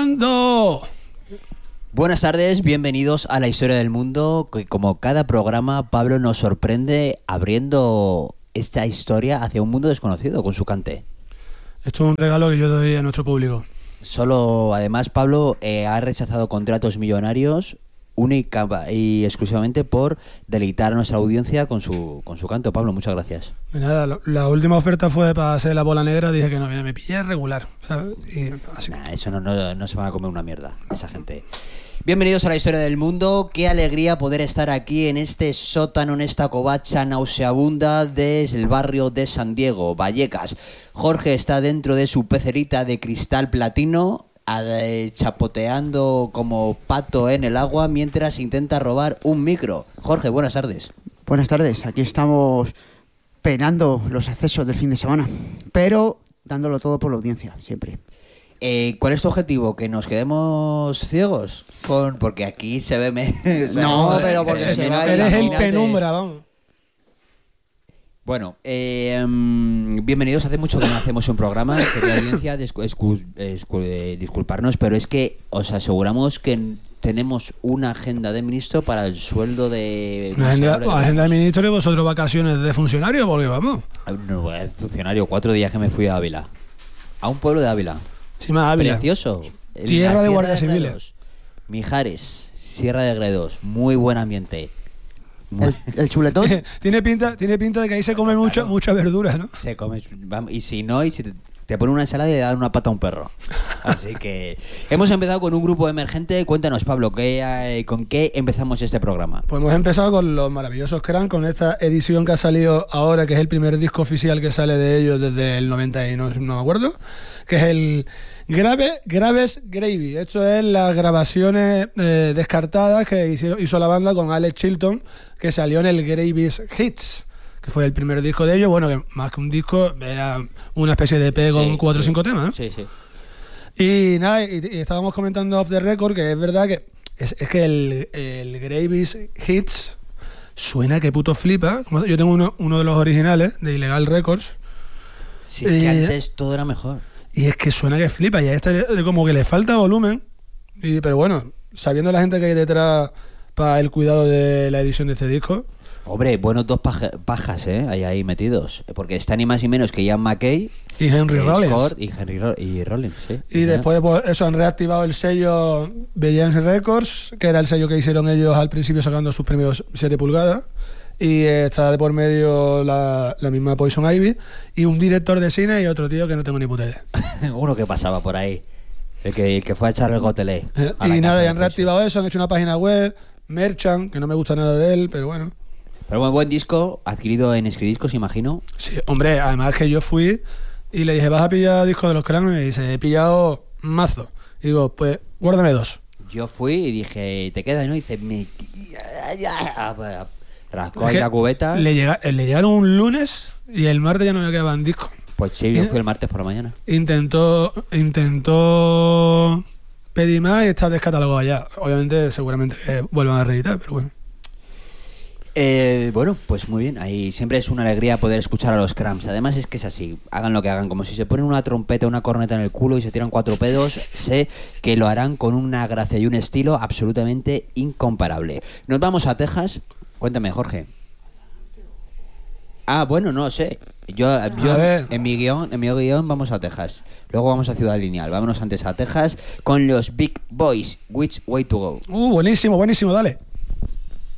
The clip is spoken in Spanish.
mundo. Buenas tardes, bienvenidos a La Historia del Mundo, que como cada programa Pablo nos sorprende abriendo esta historia hacia un mundo desconocido con su cante. Esto es un regalo que yo doy a nuestro público. Además Pablo ha rechazado contratos millonarios única y exclusivamente por deleitar a nuestra audiencia con su canto. Pablo, muchas gracias. De nada, la última oferta fue para hacer la bola negra, dije que no, me pillé regular, ¿sabes? Y así. Eso no se van a comer una mierda, esa gente. Bienvenidos a La Historia del Mundo. Qué alegría poder estar aquí en este sótano, en esta covacha nauseabunda desde el barrio de San Diego, Vallecas. Jorge está dentro de su pecerita de cristal platino, chapoteando como pato en el agua mientras intenta robar un micro. Jorge, buenas tardes. Buenas tardes, aquí estamos penando los excesos del fin de semana, pero dándolo todo por la audiencia, siempre. ¿Cuál es tu objetivo? ¿Que nos quedemos ciegos? Porque aquí se ve... No, pero porque se va... Eres el penumbra, vamos. Bueno, bienvenidos. Hace mucho que no hacemos un programa. Querida audiencia, disculparnos, pero es que os aseguramos que tenemos una agenda de ministro para el sueldo de... Agenda de ministro y vosotros vacaciones de funcionario, porque vamos. No, funcionario, 4 días que me fui a Ávila. A un pueblo de Ávila. Sí, más Ávila. Precioso. Tierra de guardias civiles. Mijares, Sierra de Gredos, muy buen ambiente. El chuletón. Tiene pinta de que ahí se come mucha verdura, ¿no? Se come, y si te pone una ensalada y le dan una pata a un perro. Así que hemos empezado con un grupo emergente. Cuéntanos, Pablo, ¿con qué empezamos este programa? Pues hemos empezado con los maravillosos Cran, con esta edición que ha salido ahora, que es el primer disco oficial que sale de ellos desde el 90 y no me acuerdo, que es el Graves Gravy. Esto es las grabaciones descartadas que hizo la banda con Alex Chilton, que salió en el Graves Hits, que fue el primer disco de ellos. Bueno, que más que un disco, era una especie de EP con 4 o 5 temas, ¿eh? Sí. Y nada, y estábamos comentando off the record que es verdad que es que el Graves Hits suena que puto flipa. Yo tengo uno de los originales de Illegal Records. Sí, que antes todo era mejor. Y es que suena que flipa, y a este como que le falta volumen. Pero bueno, sabiendo la gente que hay detrás para el cuidado de la edición de este disco. Hombre, buenos dos pajas, hay ahí metidos. Porque está ni más ni menos que Ian MacKaye y Henry Rollins. Scott y Rollins, sí. Y después, pues eso, han reactivado el sello Belliance Records, que era el sello que hicieron ellos al principio sacando sus primeros 7 pulgadas. Y está de por medio la misma Poison Ivy, y un director de cine y otro tío que no tengo ni puta idea. Uno que pasaba por ahí, el que fue a echar el gotelé. Y nada, y han reactivado eso, han hecho una página web, Merchant, que no me gusta nada de él, pero bueno. Pero buen disco, adquirido en Escridiscos, imagino. Sí, hombre, además que yo fui y le dije, ¿vas a pillar discos de los Cranes? Y me dice, he pillado mazo. Y digo, pues guárdame 2. Yo fui y dije, ¿te queda? ¿No? Y dice, rascó ahí la cubeta. Le llegaron un lunes y el martes ya no me quedaban discos. Pues sí, yo fui el martes por la mañana. Intentó pedir más y está descatalogado ya. Obviamente, seguramente vuelvan a reeditar, pero bueno. Bueno, pues muy bien. Ahí siempre es una alegría poder escuchar a los Cramps. Además es que es así, hagan lo que hagan, como si se ponen una trompeta, una corneta en el culo y se tiran 4 pedos, sé que lo harán con una gracia y un estilo absolutamente incomparable. Nos vamos a Texas. Cuéntame, Jorge. Bueno, no sé. Yo en mi guión vamos a Texas. Luego vamos a Ciudad Lineal. Vámonos antes a Texas con los Big Boys. Which Way to Go. Buenísimo, dale.